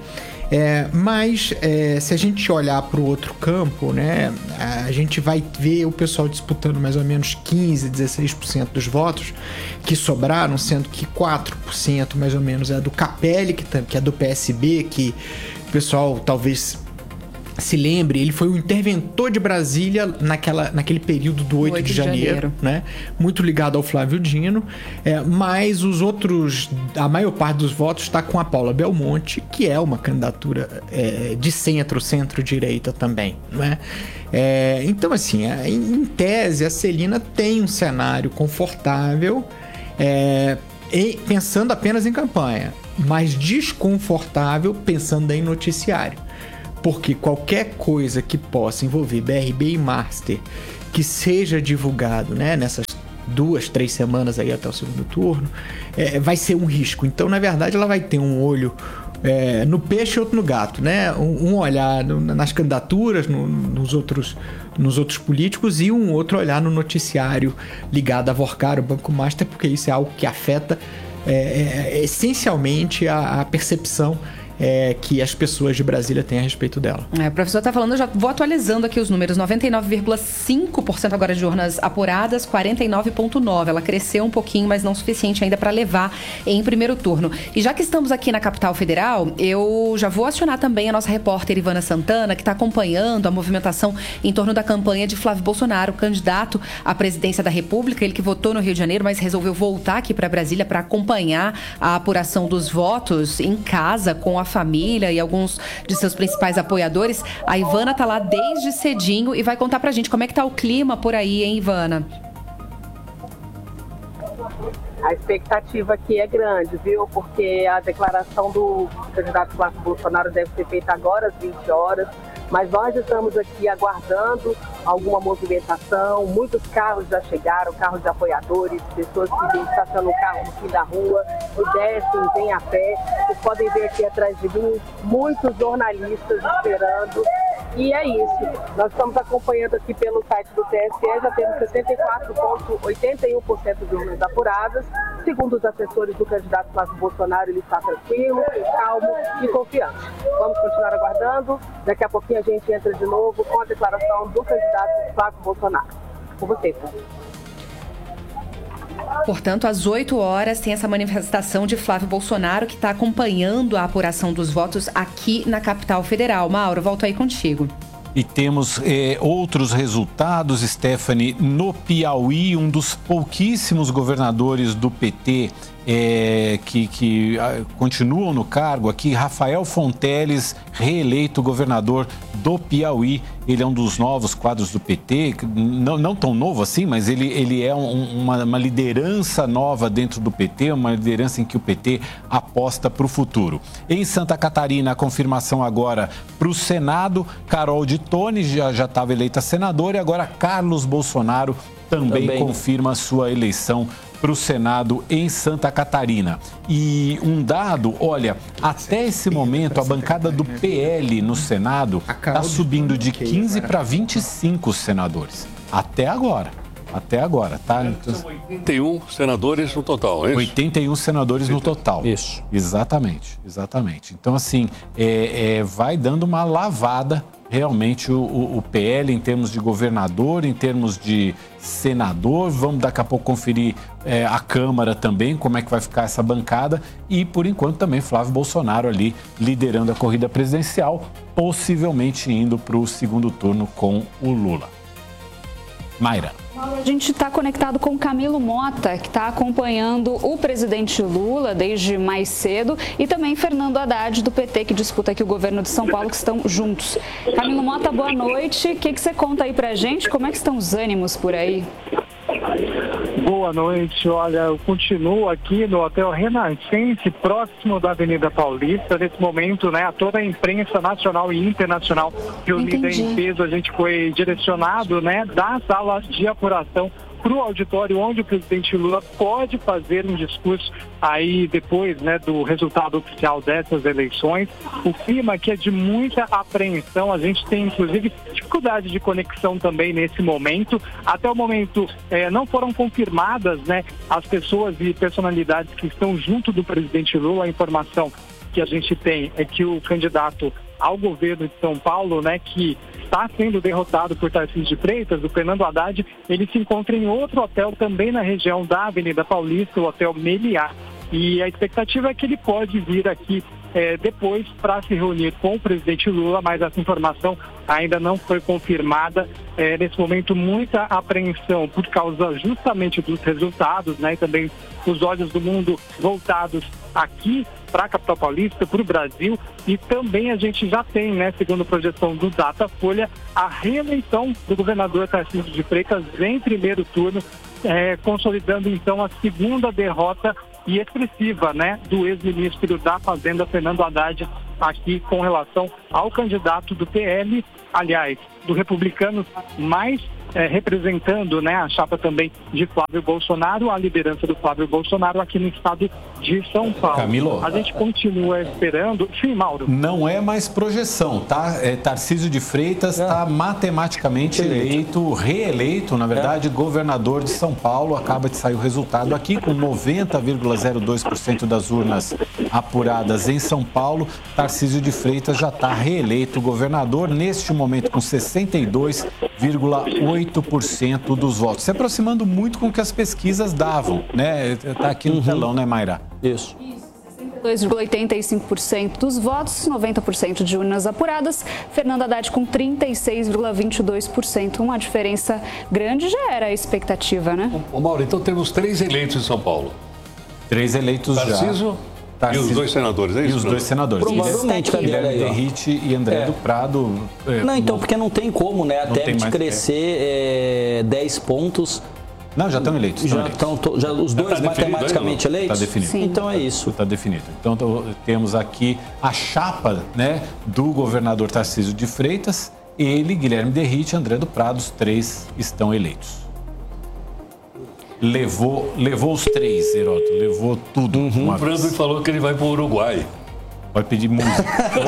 Mas se a gente olhar para o outro campo, né, a gente vai ver o pessoal disputando mais ou menos 15%, 16% dos votos que sobraram, sendo que 4% mais ou menos é do Capelli, que é do PSB, que o pessoal talvez se lembre, ele foi o interventor de Brasília naquele período do 8 de janeiro, né? Muito ligado ao Flávio Dino, mas os outros, a maior parte dos votos está com a Paula Belmonte, que é uma candidatura de centro-direita também, né? Então, assim, em tese, a Celina tem um cenário confortável, pensando apenas em campanha, mas desconfortável pensando em noticiário. Porque qualquer coisa que possa envolver BRB e Master, que seja divulgado, né, nessas 2, 3 semanas aí até o segundo turno, vai ser um risco. Então, na verdade, ela vai ter um olho no peixe e outro no gato, né? Um olhar nas candidaturas, nos outros políticos, e um outro olhar no noticiário ligado a Vorcar, o Banco Master, porque isso é algo que afeta essencialmente a percepção que as pessoas de Brasília têm a respeito dela. O professor está falando, eu já vou atualizando aqui os números, 99,5% agora de urnas apuradas, 49,9%. Ela cresceu um pouquinho, mas não o suficiente ainda para levar em primeiro turno. E já que estamos aqui na capital federal, eu já vou acionar também a nossa repórter Ivana Santana, que está acompanhando a movimentação em torno da campanha de Flávio Bolsonaro, candidato à presidência da República, ele que votou no Rio de Janeiro, mas resolveu voltar aqui para Brasília para acompanhar a apuração dos votos em casa com a família e alguns de seus principais apoiadores. A Ivana tá lá desde cedinho e vai contar pra gente como é que tá o clima por aí, hein, Ivana? A expectativa aqui é grande, viu? Porque a declaração do candidato Flávio Bolsonaro deve ser feita agora às 20 horas. Mas nós estamos aqui aguardando alguma movimentação. Muitos carros já chegaram, carros de apoiadores, pessoas que vêm estacionando o carro no fim da rua e descem, vêm a pé. Vocês podem ver aqui atrás de mim muitos jornalistas esperando. E é isso. Nós estamos acompanhando aqui pelo site do TSE, já temos 64,81% de urnas apuradas. Segundo os assessores do candidato Flávio Bolsonaro, ele está tranquilo, calmo e confiante. Vamos continuar aguardando. Daqui a pouquinho a gente entra de novo com a declaração do candidato Flávio Bolsonaro. Com vocês. Portanto, às 8 horas tem essa manifestação de Flávio Bolsonaro, que está acompanhando a apuração dos votos aqui na capital federal. Mauro, volto aí contigo. E temos outros resultados, Stephanie. No Piauí, um dos pouquíssimos governadores do PT que continuam no cargo aqui, Rafael Fonteles, reeleito governador do Piauí. Ele é um dos novos quadros do PT, não tão novo assim, mas ele é uma liderança nova dentro do PT, uma liderança em que o PT aposta para o futuro. Em Santa Catarina, a confirmação agora para o Senado, Carol de Tone já estava eleita senadora e agora Carlos Bolsonaro também confirma a sua eleição para o Senado em Santa Catarina. E um dado, olha, até esse momento a bancada do PL no Senado está subindo de 15 para 25 senadores. Até agora, tá? Então, são 81 senadores no total, é isso? 81 senadores no total. Isso. Exatamente. Então, assim, vai dando uma lavada realmente o PL em termos de governador, em termos de senador. Vamos daqui a pouco conferir a Câmara também, como é que vai ficar essa bancada. E, por enquanto, também Flávio Bolsonaro ali liderando a corrida presidencial, possivelmente indo para o segundo turno com o Lula. Mayra. A gente está conectado com Camilo Mota, que está acompanhando o presidente Lula desde mais cedo, e também Fernando Haddad, do PT, que disputa aqui o governo de São Paulo, que estão juntos. Camilo Mota, boa noite. O que você conta aí pra gente? Como é que estão os ânimos por aí? Boa noite. Olha, eu continuo aqui no Hotel Renascense, próximo da Avenida Paulista. Nesse momento, né, toda a imprensa nacional e internacional reunida em peso, a gente foi direcionado, né, da sala de apuração para o auditório onde o presidente Lula pode fazer um discurso aí depois, né, do resultado oficial dessas eleições. O clima aqui é de muita apreensão, a gente tem inclusive dificuldade de conexão também nesse momento. Até o momento não foram confirmadas, né, as pessoas e personalidades que estão junto do presidente Lula. A informação que a gente tem é que o candidato ao governo de São Paulo, né, que está sendo derrotado por Tarcísio de Freitas, o Fernando Haddad, ele se encontra em outro hotel também na região da Avenida Paulista, o Hotel Meliá. E a expectativa é que ele pode vir aqui depois para se reunir com o presidente Lula, mas essa informação ainda não foi confirmada. Nesse momento, muita apreensão por causa justamente dos resultados, né, e também os olhos do mundo voltados aqui para a capital paulista, para o Brasil. E também a gente já tem, né, segundo a projeção do Datafolha, a reeleição do governador Tarcísio de Freitas em primeiro turno, consolidando então a segunda derrota e expressiva, né, do ex-ministro da Fazenda, Fernando Haddad, aqui com relação ao candidato do PL, aliás, do Republicanos, mais representando, né, a chapa também de Flávio Bolsonaro, a liderança do Flávio Bolsonaro aqui no estado de São Paulo. Camilo, a gente continua esperando. Sim, Mauro. Não é mais projeção, tá? Tarcísio de Freitas está matematicamente reeleito, na verdade, governador de São Paulo. Acaba de sair o resultado aqui com 90,02% das urnas apuradas em São Paulo. Tarcísio de Freitas já está reeleito governador, neste momento com 62,8% dos votos, se aproximando muito com o que as pesquisas davam, né? Tá aqui no telão, né, Mayra? Isso. 2,85% dos votos, 90% de urnas apuradas. Fernando Haddad com 36,22%. Uma diferença grande, já era a expectativa, né? Ô Mauro, então temos 3 eleitos em São Paulo. 3 eleitos Tarcísio, e os 2 senadores, é isso? E os 2 senadores. Provavelmente, Guilherme Derrite e André do Prado. Não, então, porque não tem como, né? Até de crescer 10 pontos. Não, já estão eleitos. Já os dois matematicamente eleitos? Está definido. Sim. Então é isso. Está definido. Então temos aqui a chapa, né, do governador Tarcísio de Freitas. Ele, Guilherme Derrite e André do Prado, os 3 estão eleitos. Levou os 3, Heródoto. Levou tudo. O Brando falou que ele vai para o Uruguai. Vai pedir música.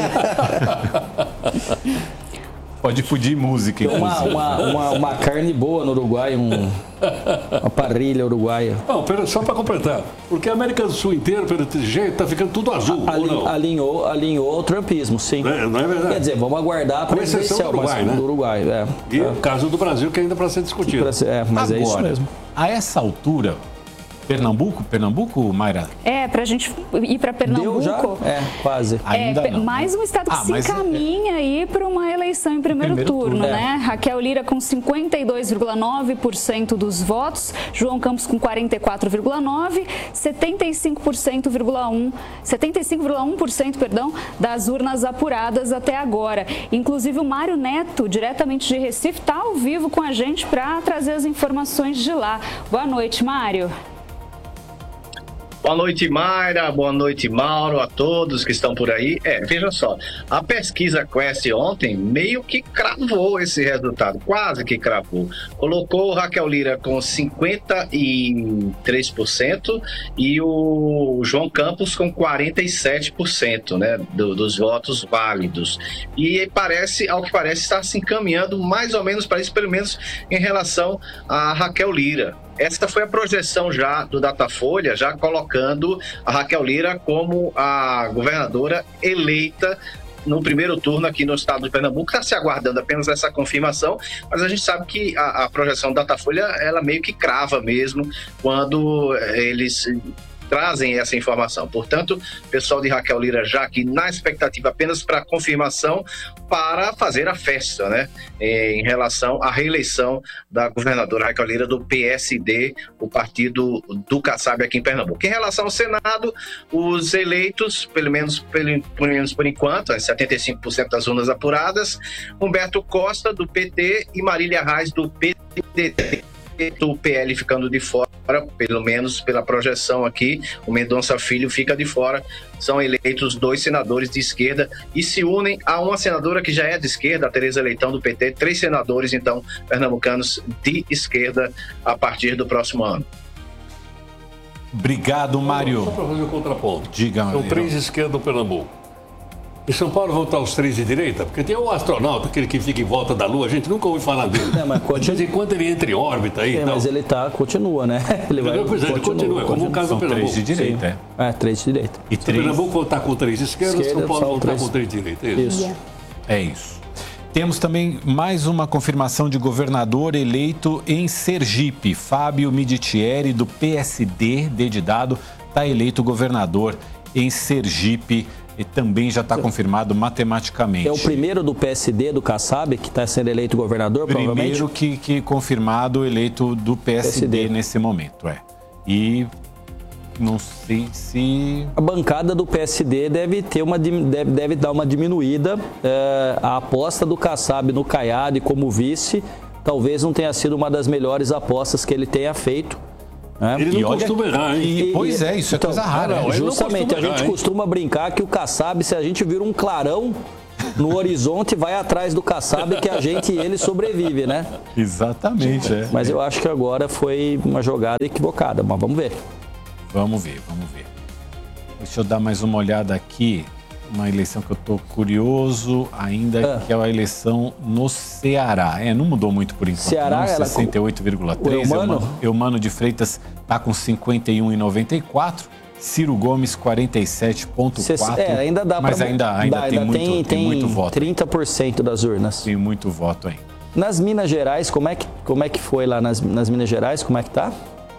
Pode pedir música, inclusive. Uma carne boa no Uruguai, uma parrilha uruguaia. Não, só para completar, porque a América do Sul inteira, pelo jeito, está ficando tudo azul, ou não? Alinhou o trumpismo, sim. Não é verdade? Quer dizer, vamos aguardar para exceção do Uruguai, né? Do Uruguai, E o caso do Brasil, que ainda para ser discutido. Mas agora, é isso mesmo. A essa altura, Pernambuco, Mayra? Pra gente ir para Pernambuco. Deu já? Quase. Ainda não. Mais um estado que se encaminha aí para uma eleição em primeiro turno, né? Raquel Lira com 52,9% dos votos, João Campos com 44,9%, 75,1% das urnas apuradas até agora. Inclusive o Mário Neto, diretamente de Recife, está ao vivo com a gente para trazer as informações de lá. Boa noite, Mário. Boa noite, Mayra. Boa noite, Mauro, a todos que estão por aí. Veja só, a pesquisa Quest ontem meio que cravou esse resultado, quase que cravou. Colocou Raquel Lira com 53% e o João Campos com 47%, né, dos votos válidos. E ao que parece, está se encaminhando mais ou menos para isso, pelo menos em relação a Raquel Lira. Esta foi a projeção já do Datafolha, já colocando a Raquel Lira como a governadora eleita no primeiro turno aqui no estado de Pernambuco. Está se aguardando apenas essa confirmação, mas a gente sabe que a projeção do Datafolha, ela meio que crava mesmo quando eles trazem essa informação. Portanto, o pessoal de Raquel Lira já aqui na expectativa apenas para confirmação para fazer a festa, né? Em relação à reeleição da governadora Raquel Lira do PSD, o partido do Kassab aqui em Pernambuco. Em relação ao Senado, os eleitos, pelo menos por enquanto, 75% das urnas apuradas, Humberto Costa do PT e Marília Reis do PDT. O PL ficando de fora, pelo menos pela projeção aqui, o Mendonça Filho fica de fora. São eleitos 2 senadores de esquerda e se unem a uma senadora que já é de esquerda, a Tereza Leitão do PT, 3 senadores, então, pernambucanos de esquerda a partir do próximo ano. Obrigado, Mário. Só para fazer um contraponto. Diga, São 3 de esquerda no Pernambuco. Em São Paulo vão estar os 3 de direita? Porque tem o astronauta, aquele que fica em volta da Lua, a gente nunca ouve falar dele. Mas de vez em quando ele entra em órbita aí e tal. Mas ele continua, né? Ele continua, como o caso do Pernambuco. 3 de direita, 3 de direita. E o Pernambuco vai estar com 3 de esquerda, São Paulo vai estar com 3 de direita. É isso. Temos também mais uma confirmação de governador eleito em Sergipe. Fábio Miditieri, do PSD, D de dado, está eleito governador em Sergipe. E também já está confirmado matematicamente. É o primeiro do PSD, do Kassab, que está sendo eleito governador, provavelmente? Primeiro que confirmado eleito do PSD nesse momento, E não sei se... A bancada do PSD deve dar uma diminuída. A aposta do Kassab no Caiado como vice talvez não tenha sido uma das melhores apostas que ele tenha feito. Ele não costuma errar, hein? Pois é, isso é coisa rara. Justamente, a gente costuma brincar que o Kassab, se a gente vira um clarão no horizonte, vai atrás do Kassab que a gente e ele sobrevive, né? Exatamente, Mas eu acho que agora foi uma jogada equivocada, mas vamos ver. Vamos ver. Deixa eu dar mais uma olhada aqui. Uma eleição que eu estou curioso ainda, que é a eleição no Ceará. Não mudou muito por enquanto. Ceará, 68,3%. Eumano de Freitas está com 51,94%. Ciro Gomes, 47,4%. Ainda dá mas ainda tem muito voto. 30% das urnas. Tem muito voto aí. Nas Minas Gerais, como é que foi lá nas Minas Gerais? Como é que tá?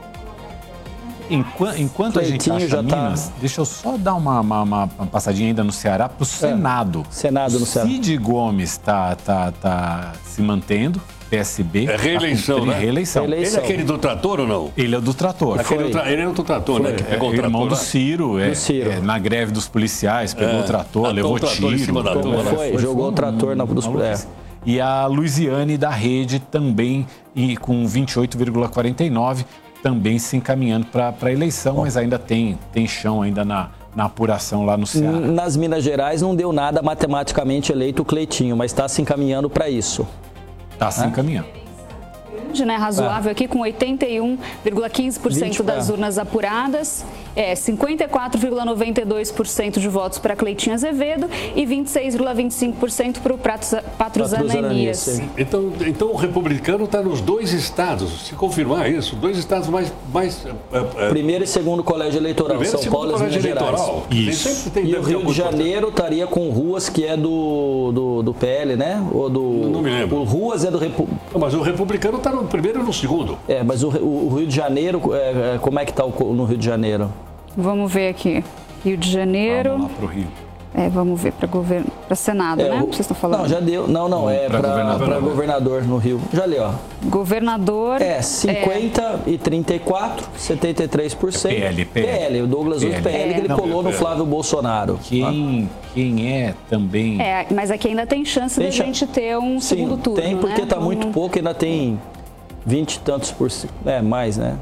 Enquanto a gente acha Minas, deixa eu só dar uma passadinha ainda no Ceará para o Senado. Senado no Ceará. Cid Gomes está se mantendo, PSB. É reeleição, né? Reeleição. Ele é aquele do trator ou não? Ele é o do trator. Ele é o do trator, né? Que pegou o trator, irmão do Ciro, na greve dos policiais, pegou o trator, levou tiro. Em cima da turma, jogou o trator dos policiais. E a Luiziane da Rede também, com 28,49%. Também se encaminhando para a eleição, mas ainda tem chão ainda na apuração lá no Ceará. Nas Minas Gerais não deu nada matematicamente eleito o Cleitinho, mas está se encaminhando para isso. Está se encaminhando. Razoável aqui, com 81,15% das urnas apuradas. 54,92% de votos para Cleitinho Azevedo e 26,25% para o Patrus Ananias. Então o republicano está nos 2 estados, se confirmar isso, 2 estados mais primeiro e segundo colégio eleitoral, São Paulo e Minas Gerais. Isso. E o Rio de Janeiro estaria com Ruas, que é do PL, né? Ou do... Não me lembro. O Ruas é do Mas o republicano está no primeiro e no segundo. Mas o Rio de Janeiro, como é que está no Rio de Janeiro? Vamos ver aqui. Rio de Janeiro. Vamos lá para o Rio. Vamos ver para Senado, né? Vocês estão falando? Não, já deu. Não, é para governador no Rio. Já li, ó. Governador. 50 e 34, 73%. PL. O Douglas Dutra, PL, que ele colou no Flávio Bolsonaro. Quem é também. Mas aqui ainda tem chance de a gente ter um segundo turno. Tem, porque está muito pouco, ainda tem 20 e tantos por cento. Mais, né?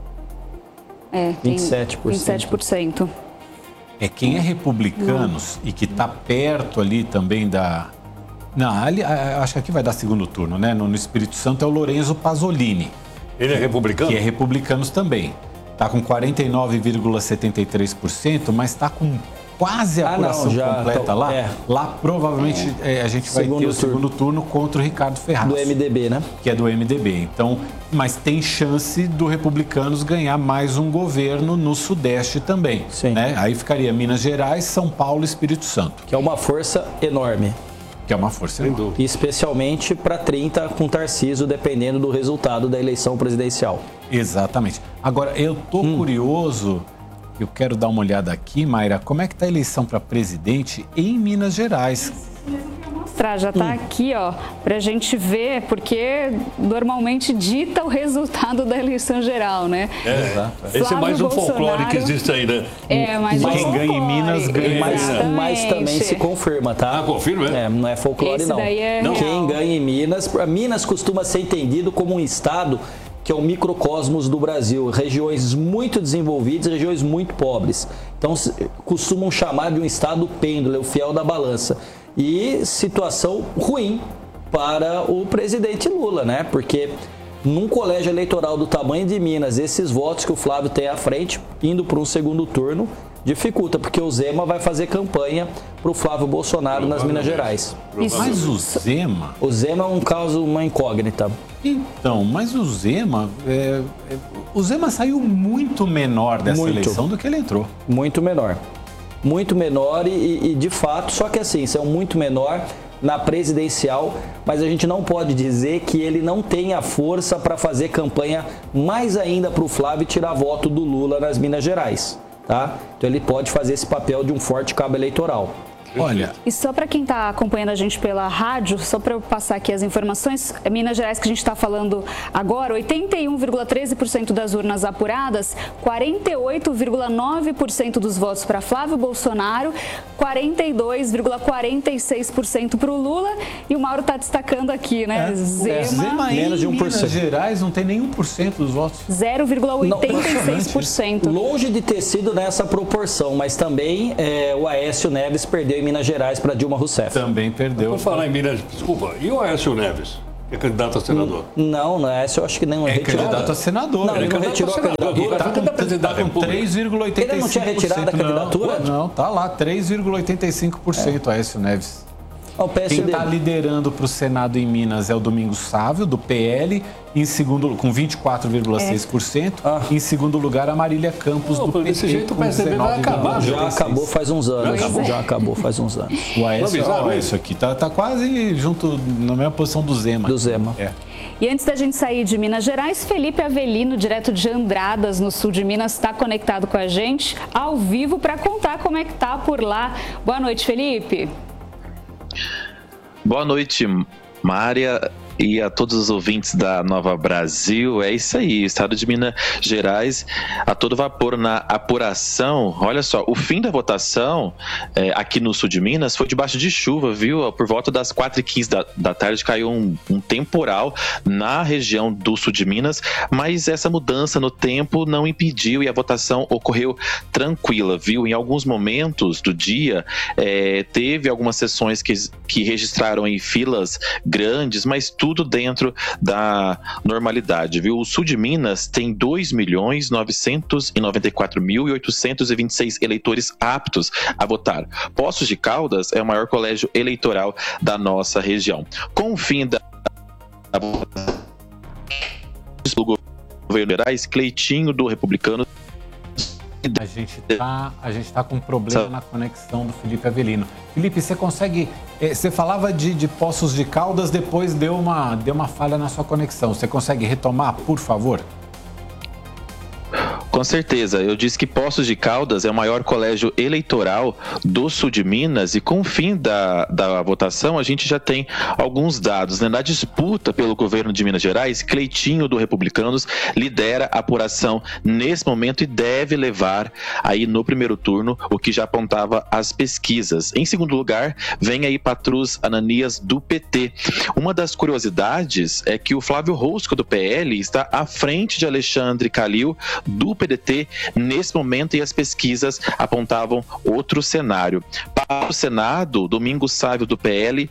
27%. 27%. Quem é republicanos e que está perto ali também da... Não, ali, acho que aqui vai dar segundo turno, né? No Espírito Santo é o Lorenzo Pasolini. Ele é republicano? Que é republicanos também. Está com 49,73%, mas está com quase a apuração completa lá. Lá provavelmente a gente vai ter o segundo turno contra o Ricardo Ferraz. Do MDB, né? Que é do MDB. Então, mas tem chance do Republicanos ganhar mais um governo no Sudeste também. Sim. Né? Aí ficaria Minas Gerais, São Paulo e Espírito Santo. Que é uma força enorme. enorme. Especialmente para 30 com Tarcísio, dependendo do resultado da eleição presidencial. Exatamente. Agora, eu tô curioso... Eu quero dar uma olhada aqui, Mayra, como é que está a eleição para presidente em Minas Gerais? Já está aqui, ó, para a gente ver, porque normalmente dita o resultado da eleição geral, né? Exato. Esse é mais um folclore que existe aí, né? Mas quem ganha em Minas ganha. Mas também se confirma, tá? Confirma, não é folclore, não. Quem ganha em Minas costuma ser entendido como um estado que é o microcosmos do Brasil, regiões muito desenvolvidas e regiões muito pobres. Então, costumam chamar de um estado pêndulo, o fiel da balança. E situação ruim para o presidente Lula, né? Porque num colégio eleitoral do tamanho de Minas, esses votos que o Flávio tem à frente, indo para um segundo turno, dificulta, porque o Zema vai fazer campanha para o Flávio Bolsonaro nas Minas Gerais. Mas o Zema... O Zema é um caso, uma incógnita. Então, mas o Zema saiu muito menor dessa eleição do que ele entrou. Muito menor e de fato, só que assim, saiu muito menor na presidencial, mas a gente não pode dizer que ele não tenha força para fazer campanha mais ainda para o Flávio e tirar voto do Lula nas Minas Gerais. Tá? Então ele pode fazer esse papel de um forte cabo eleitoral. Olha. E só para quem está acompanhando a gente pela rádio, só para eu passar aqui as informações, Minas Gerais que a gente está falando agora, 81,13% das urnas apuradas, 48,9% dos votos para Flávio Bolsonaro, 42,46% para o Lula, e o Mauro está destacando aqui, né? Zema menos de 1%. Minas Gerais não tem nem 1% dos votos. 0,86%. Longe de ter sido nessa proporção, mas também o Aécio Neves perdeu em Minas Gerais para Dilma Rousseff. Também perdeu. Por falar em Minas, desculpa, e o Aécio Neves? É candidato a senador? Não, Aécio eu acho que não é retirado. Candidato a senador. Não, ele não retirou a candidatura. Está com 3,85%. Ele não tinha retirado a candidatura? Não, tá lá, 3,85% Aécio Neves. Quem está liderando para o Senado em Minas é o Domingos Sávio, do PL, em segundo, com 24,6%. Em segundo lugar, a Marília Campos, do PT. Desse jeito o PSDB vai acabar. Já acabou faz uns anos. Já acabou faz uns anos. O Aécio aqui tá quase junto na mesma posição do Zema. E antes da gente sair de Minas Gerais, Felipe Avelino, direto de Andradas, no sul de Minas, está conectado com a gente ao vivo para contar como é que tá por lá. Boa noite, Felipe. Boa noite, Mária, e a todos os ouvintes da Nova Brasil. É isso aí, estado de Minas Gerais a todo vapor na apuração. Olha só, o fim da votação aqui no sul de Minas foi debaixo de chuva, viu? Por volta das 4h15 da tarde caiu um temporal na região do sul de Minas, mas essa mudança no tempo não impediu e a votação ocorreu tranquila, viu? Em alguns momentos do dia teve algumas sessões que registraram em filas grandes, mas tudo tudo dentro da normalidade, viu? O sul de Minas tem 2.994.826 eleitores aptos a votar. Poços de Caldas é o maior colégio eleitoral da nossa região. Com o fim da do governo Gerais, Cleitinho do Republicano. A gente tá com um problema na conexão do Felipe Avelino. Felipe, você consegue... Você falava de Poços de Caldas, depois deu uma falha na sua conexão. Você consegue retomar, por favor? Com certeza, eu disse que Poços de Caldas é o maior colégio eleitoral do sul de Minas e com o fim da votação a gente já tem alguns dados, né? Na disputa pelo governo de Minas Gerais, Cleitinho do Republicanos lidera a apuração nesse momento e deve levar aí no primeiro turno o que já apontava as pesquisas. Em segundo lugar, vem aí Patrus Ananias do PT. Uma das curiosidades é que o Flávio Rosco do PL está à frente de Alexandre Calil do PDT nesse momento e as pesquisas apontavam outro cenário. Para o Senado, Domingos Sávio do PL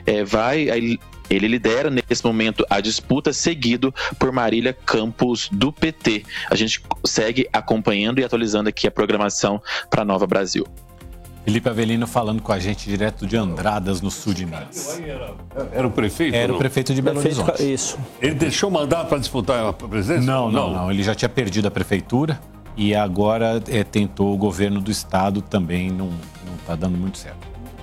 ele lidera nesse momento a disputa, seguido por Marília Campos do PT. A gente segue acompanhando e atualizando aqui a programação para Nova Brasil. Felipe Avelino falando com a gente direto de Andradas, no sul de Minas. Era o prefeito? Era o prefeito de Belo Horizonte. Isso. Ele deixou mandato para disputar a presidência? Não. Ele já tinha perdido a prefeitura e agora tentou o governo do estado, também não está dando muito certo.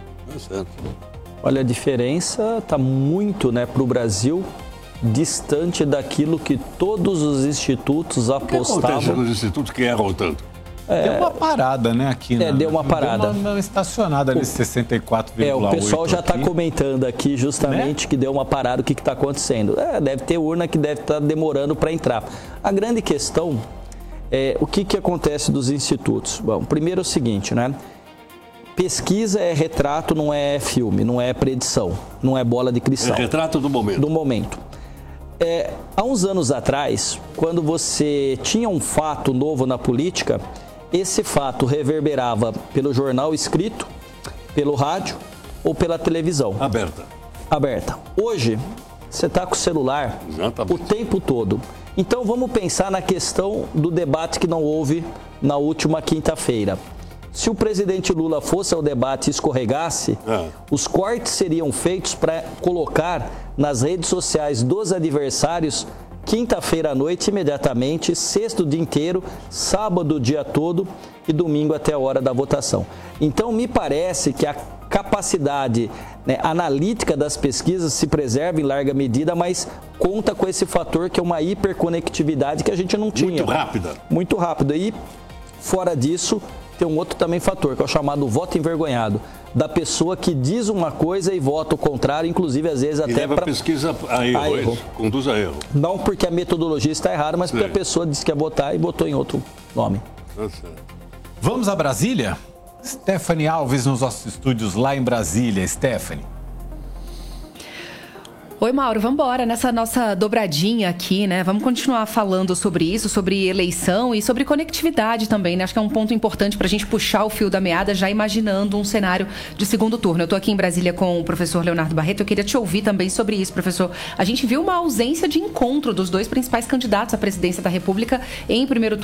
Olha, a diferença está muito, para o Brasil, distante daquilo que todos os institutos apostavam. O que acontece nos institutos que erram tanto? Deu uma parada, aqui. Deu uma parada. Deu uma estacionada nesse 64,8. O pessoal já está comentando aqui justamente que deu uma parada, o que está acontecendo. Deve ter urna que deve estar demorando para entrar. A grande questão é o que acontece dos institutos. Bom, primeiro é o seguinte, Pesquisa é retrato, não é filme, não é predição, não é bola de cristal. É retrato do momento. Do momento. Há uns anos atrás, quando você tinha um fato novo na política, esse fato reverberava pelo jornal escrito, pelo rádio ou pela televisão. Aberta. Hoje, você está com o celular o tempo todo. Então, vamos pensar na questão do debate que não houve na última quinta-feira. Se o presidente Lula fosse ao debate e escorregasse, os cortes seriam feitos para colocar nas redes sociais dos adversários quinta-feira à noite imediatamente, sexta o dia inteiro, sábado o dia todo e domingo até a hora da votação. Então, me parece que a capacidade analítica das pesquisas se preserva em larga medida, mas conta com esse fator que é uma hiperconectividade que a gente não tinha. Muito rápida. E, fora disso, tem um outro também fator, que é o chamado voto envergonhado, da pessoa que diz uma coisa e vota o contrário, inclusive às vezes até leva a pesquisa a erro. Conduz a erro. Não porque a metodologia está errada, mas porque a pessoa disse que ia votar e votou em outro nome. Vamos a Brasília? Stephanie Alves nos nossos estúdios lá em Brasília. Stephanie. Oi, Mauro, vamos embora nessa nossa dobradinha aqui, Vamos continuar falando sobre isso, sobre eleição e sobre conectividade também, Acho que é um ponto importante para a gente puxar o fio da meada, já imaginando um cenário de segundo turno. Eu estou aqui em Brasília com o professor Leonardo Barreto, eu queria te ouvir também sobre isso, professor. A gente viu uma ausência de encontro dos dois principais candidatos à presidência da República em primeiro turno.